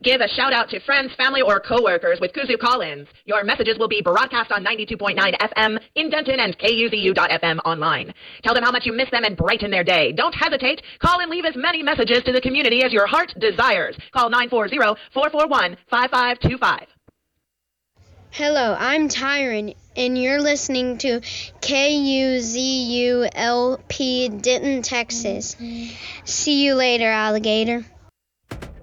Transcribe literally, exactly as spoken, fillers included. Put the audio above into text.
Give a shout out to friends, family, or coworkers with Kuzu call-ins. Your messages will be broadcast on ninety-two point nine F M in Denton and K U Z U dot F M online. Tell them how much you miss them and brighten their day. Don't hesitate. Call and leave as many messages to the community as your heart desires. Call nine four zero, four four one, five five two five. Hello, I'm Tyron, and you're listening to K U Z U L P Denton, Texas. See you later, alligator.